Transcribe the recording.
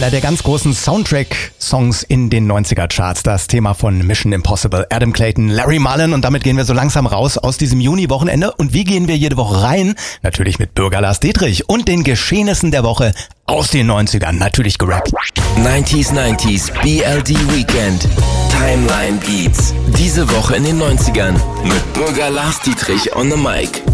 Einer der ganz großen Soundtrack-Songs in den 90er-Charts. Das Thema von Mission Impossible. Adam Clayton, Larry Mullen. Und damit gehen wir so langsam raus aus diesem Juni-Wochenende. Und wie gehen wir jede Woche rein? Natürlich mit Bürger Lars Dietrich und den Geschehnissen der Woche aus den 90ern. Natürlich gerappt. 90s BLD Weekend. Timeline Beats. Diese Woche in den 90ern. Mit Bürger Lars Dietrich on the mic.